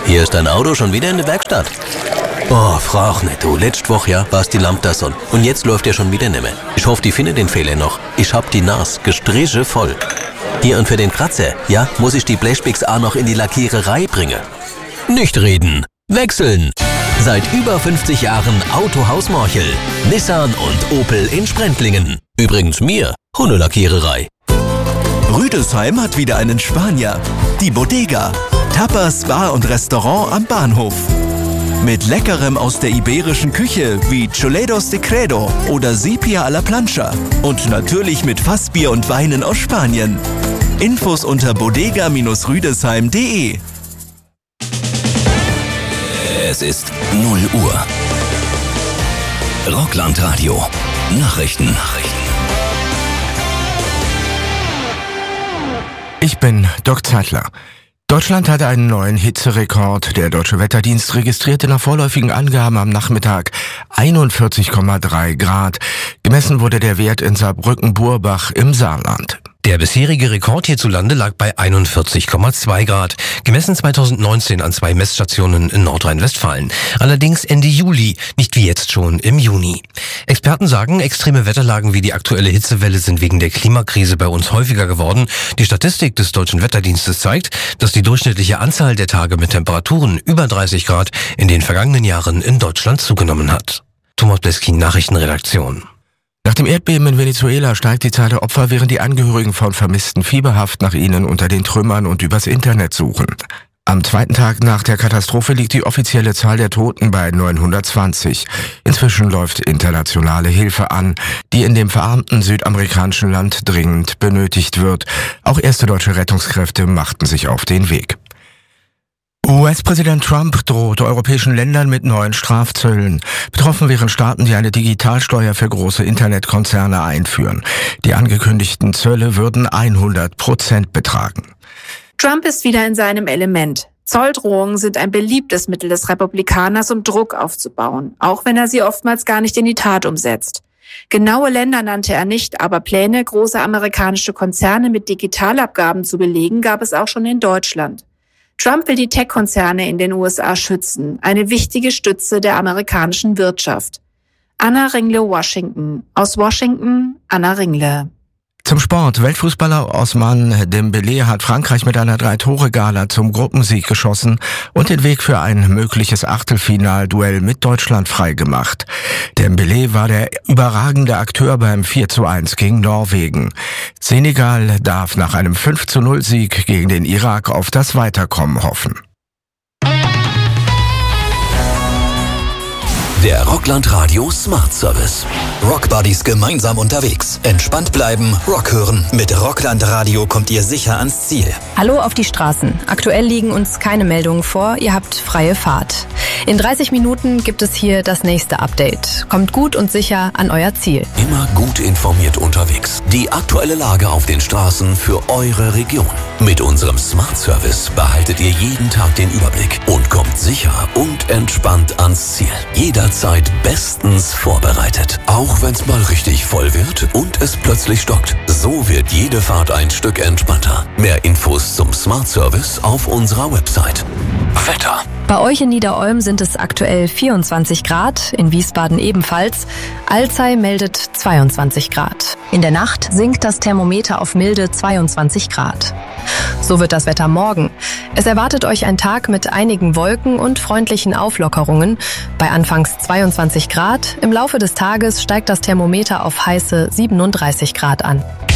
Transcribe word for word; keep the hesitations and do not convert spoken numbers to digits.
Hier ist dein Auto schon wieder in der Werkstatt. Oh, frag nicht, du. Letzte Woche, ja, war's die Lampe da so. Und jetzt läuft der schon wieder nicht mehr. Ich hoffe, die findet den Fehler noch. Ich hab die Nase gestriche voll. Hier und für den Kratzer, ja, muss ich die Blechpix auch noch in die Lackiererei bringen. Nicht reden, wechseln. Seit über fünfzig Jahren Autohaus Morchel. Nissan und Opel in Sprendlingen. Übrigens mir, Hundelackiererei. Rüdesheim hat wieder einen Spanier. Die Bodega. Tapas, Bar und Restaurant am Bahnhof. Mit Leckerem aus der iberischen Küche wie Chuledos de Credo oder Sepia a la Plancha. Und natürlich mit Fassbier und Weinen aus Spanien. Infos unter bodega Bindestrich rüdesheim punkt de. Es ist null Uhr. Rockland-Radio. Nachrichten. Nachrichten. Ich bin Doc Zeitler. Deutschland hatte einen neuen Hitzerekord. Der Deutsche Wetterdienst registrierte nach vorläufigen Angaben am Nachmittag einundvierzig Komma drei Grad. Gemessen wurde der Wert in Saarbrücken-Burbach im Saarland. Der bisherige Rekord hierzulande lag bei einundvierzig Komma zwei Grad, gemessen zweitausendneunzehn an zwei Messstationen in Nordrhein-Westfalen. Allerdings Ende Juli, nicht wie jetzt schon im Juni. Experten sagen, extreme Wetterlagen wie die aktuelle Hitzewelle sind wegen der Klimakrise bei uns häufiger geworden. Die Statistik des Deutschen Wetterdienstes zeigt, dass die durchschnittliche Anzahl der Tage mit Temperaturen über dreißig Grad in den vergangenen Jahren in Deutschland zugenommen hat. Thomas Bleskin, Nachrichtenredaktion. Nach dem Erdbeben in Venezuela steigt die Zahl der Opfer, während die Angehörigen von Vermissten fieberhaft nach ihnen unter den Trümmern und übers Internet suchen. Am zweiten Tag nach der Katastrophe liegt die offizielle Zahl der Toten bei neunhundertzwanzig. Inzwischen läuft internationale Hilfe an, die in dem verarmten südamerikanischen Land dringend benötigt wird. Auch erste deutsche Rettungskräfte machten sich auf den Weg. U S-Präsident Trump droht europäischen Ländern mit neuen Strafzöllen. Betroffen wären Staaten, die eine Digitalsteuer für große Internetkonzerne einführen. Die angekündigten Zölle würden hundert Prozent betragen. Trump ist wieder in seinem Element. Zolldrohungen sind ein beliebtes Mittel des Republikaners, um Druck aufzubauen, auch wenn er sie oftmals gar nicht in die Tat umsetzt. Genaue Länder nannte er nicht, aber Pläne, große amerikanische Konzerne mit Digitalabgaben zu belegen, gab es auch schon in Deutschland. Trump will die Tech-Konzerne in den U S A schützen, eine wichtige Stütze der amerikanischen Wirtschaft. Anna Ringle, Washington. Aus Washington, Anna Ringle. Zum Sport. Weltfußballer Ousmane Dembélé hat Frankreich mit einer Drei-Tore-Gala zum Gruppensieg geschossen und den Weg für ein mögliches Achtelfinalduell mit Deutschland freigemacht. Dembélé war der überragende Akteur beim vier zu eins gegen Norwegen. Senegal darf nach einem fünf zu null Sieg gegen den Irak auf das Weiterkommen hoffen. Der Rockland-Radio Smart Service. Rockbuddies gemeinsam unterwegs. Entspannt bleiben, Rock hören. Mit Rockland-Radio kommt ihr sicher ans Ziel. Hallo auf die Straßen. Aktuell liegen uns keine Meldungen vor. Ihr habt freie Fahrt. In dreißig Minuten gibt es hier das nächste Update. Kommt gut und sicher an euer Ziel. Immer gut informiert unterwegs. Die aktuelle Lage auf den Straßen für eure Region. Mit unserem Smart Service behaltet ihr jeden Tag den Überblick und kommt sicher und entspannt ans Ziel. Jederzeit bestens vorbereitet. Auch wenn es mal richtig voll wird und es plötzlich stockt. So wird jede Fahrt ein Stück entspannter. Mehr Infos zum Smart Service auf unserer Website. Wetter. Bei euch in Niederolm sind es aktuell vierundzwanzig Grad, in Wiesbaden ebenfalls. Alzey meldet zweiundzwanzig Grad. In der Nacht sinkt das Thermometer auf milde zweiundzwanzig Grad. So wird das Wetter morgen. Es erwartet euch ein Tag mit einigen Wolken und freundlichen Auflockerungen. Bei anfangs zweiundzwanzig Grad, im Laufe des Tages steigt das Thermometer auf heiße siebenunddreißig Grad an.